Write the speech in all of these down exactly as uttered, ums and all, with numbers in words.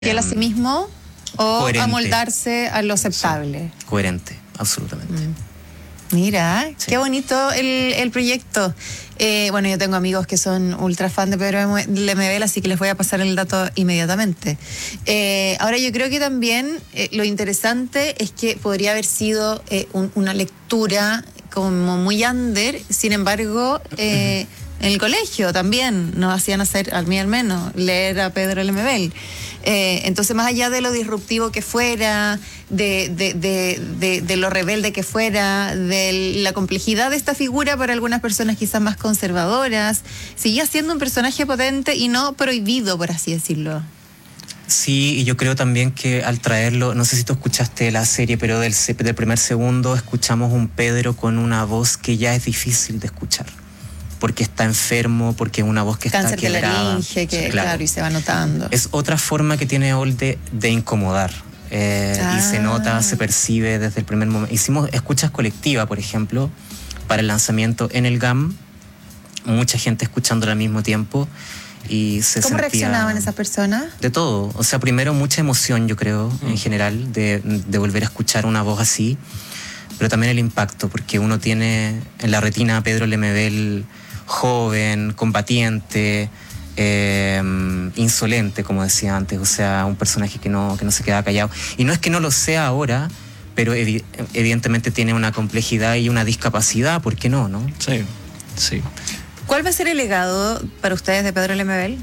¿Fiel a sí mismo o Coherente. amoldarse a lo aceptable? Sí, coherente, absolutamente. Mm. Mira, Sí. qué bonito el, el proyecto. Eh, bueno, yo tengo amigos que son ultra fan de Pedro Lemebel, así que les voy a pasar el dato inmediatamente. Eh, ahora, yo creo que también eh, lo interesante es que podría haber sido eh, un, una lectura como muy under, sin embargo, eh, en el colegio también nos hacían hacer, a mí al menos, leer a Pedro Lemebel. Eh, entonces, más allá de lo disruptivo que fuera, de, de, de, de, de lo rebelde que fuera, de la complejidad de esta figura para algunas personas quizás más conservadoras, seguía siendo un personaje potente y no prohibido, por así decirlo. Sí, y yo creo también que al traerlo, no sé si tú escuchaste la serie, pero del, del primer segundo escuchamos un Pedro con una voz que ya es difícil de escuchar. Porque está enfermo, porque es una voz que Cáncer está quebrada. de laringe, que claro. claro, y se va notando. Es otra forma que tiene Olde de incomodar. Eh, ah. Y se nota, se percibe desde el primer momento. Hicimos escuchas colectivas, por ejemplo, para el lanzamiento en el G A M. Mucha gente escuchándolo al mismo tiempo. Y se ¿Cómo sentía reaccionaban esas personas? De todo. O sea, primero mucha emoción, yo creo, mm. en general, de, de volver a escuchar una voz así. Pero también el impacto, porque uno tiene en la retina a Pedro Lemebel joven, combatiente, eh, insolente, como decía antes, o sea, un personaje que no, que no se queda callado. Y no es que no lo sea ahora, pero evi- evidentemente tiene una complejidad y una discapacidad, ¿por qué no, no? Sí, sí. ¿Cuál va a ser el legado para ustedes de Pedro Lemebel?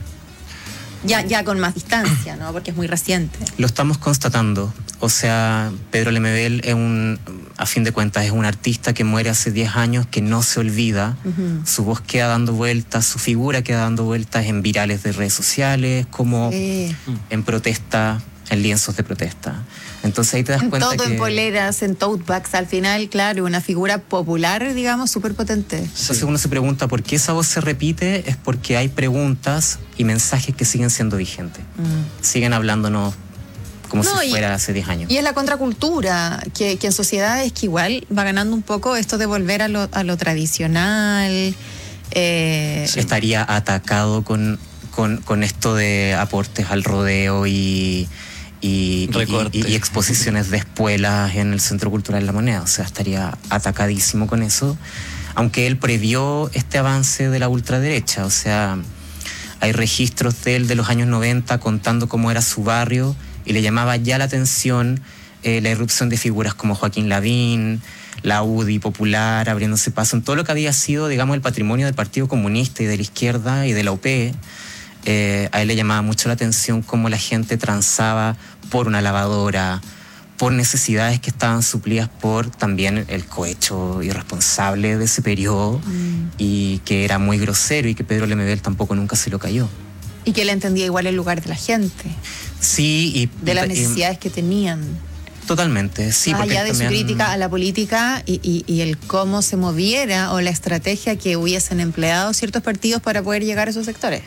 Ya, ya con más distancia, ¿no? Porque es muy reciente. Lo estamos constatando. O sea, Pedro Lemebel es un, a fin de cuentas, es un artista que muere hace diez años, que no se olvida. Uh-huh. Su voz queda dando vueltas, su figura queda dando vueltas en virales de redes sociales, como sí. en protesta, en lienzos de protesta. Entonces ahí te das en cuenta todo, que... en poleras, en tote bags, al final, claro, una figura popular, digamos, súper potente. Entonces uno se pregunta por qué esa voz se repite, es porque hay preguntas y mensajes que siguen siendo vigentes. Mm. Siguen hablándonos como no, si fuera y, hace diez años. Y es la contracultura, que, que en sociedades que igual va ganando un poco esto de volver a lo, a lo tradicional. Eh... Sí. Estaría atacado con, con, con esto de aportes al rodeo y... Y, y, y, y exposiciones de espuelas en el Centro Cultural La Moneda. O sea, estaría atacadísimo con eso, aunque él previó este avance de la ultraderecha. O sea, hay registros de él de los años noventa contando cómo era su barrio y le llamaba ya la atención eh, la irrupción de figuras como Joaquín Lavín, la U D I popular, abriéndose paso en todo lo que había sido, digamos, el patrimonio del Partido Comunista y de la izquierda y de la U P. Eh, a él le llamaba mucho la atención cómo la gente transaba por una lavadora, por necesidades que estaban suplidas por también el cohecho irresponsable de ese periodo mm. y que era muy grosero y que Pedro Lemebel tampoco nunca se lo cayó. Y que él entendía igual el lugar de la gente. Sí, y... De las necesidades y, que tenían. Totalmente, sí. Más allá de también... su crítica a la política y, y, y el cómo se moviera o la estrategia que hubiesen empleado ciertos partidos para poder llegar a esos sectores.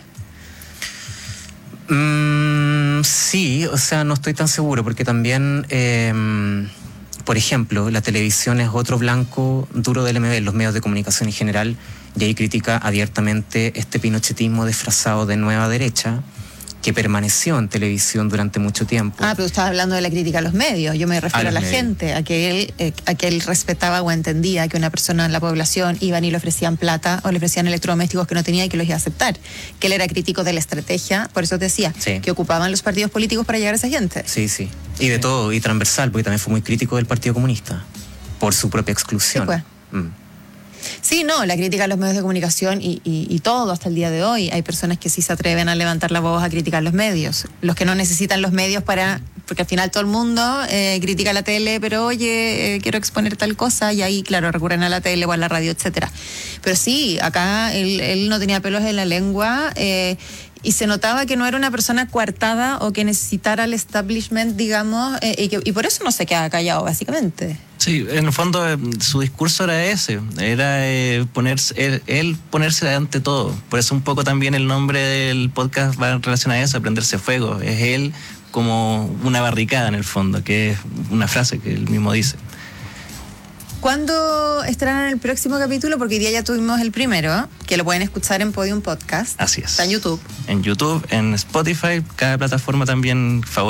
Mm, sí, o sea, no estoy tan seguro porque también, eh, por ejemplo, la televisión es otro blanco duro del Lemebel, los medios de comunicación en general, y ahí critica abiertamente este pinochetismo disfrazado de nueva derecha que permaneció en televisión durante mucho tiempo. Ah, pero estabas hablando de la crítica a los medios. Yo me refiero a, a la medios. gente, a que él eh, a que él respetaba o entendía que una persona en la población iban y le ofrecían plata o le ofrecían electrodomésticos que no tenía y que los iba a aceptar. Que él era crítico de la estrategia, por eso te decía, sí. que ocupaban los partidos políticos para llegar a esa gente. Sí, sí. Y de todo, y transversal, porque también fue muy crítico del Partido Comunista, por su propia exclusión. Sí, pues. Mm. Sí, no, la crítica a los medios de comunicación y, y, y todo hasta el día de hoy. Hay personas que sí se atreven a levantar la voz a criticar los medios. Los que no necesitan los medios para... Porque al final todo el mundo eh, critica la tele, pero oye, eh, quiero exponer tal cosa y ahí, claro, recurren a la tele o a la radio, etcétera. Pero sí, acá él, él no tenía pelos en la lengua eh, y se notaba que no era una persona coartada o que necesitara el establishment, digamos, eh, y, que, y por eso no se queda callado, básicamente. Sí, en el fondo eh, su discurso era ese, era eh, ponerse, él, él ponerse ante todo. Por eso un poco también el nombre del podcast va en relación a eso, Prenderse Fuego. Es él como una barricada en el fondo, que es una frase que él mismo dice. ¿Cuándo estarán en el próximo capítulo? Porque hoy día ya tuvimos el primero, que lo pueden escuchar en Podium Podcast. Así es. Está en YouTube. En YouTube, en Spotify, cada plataforma también favorita.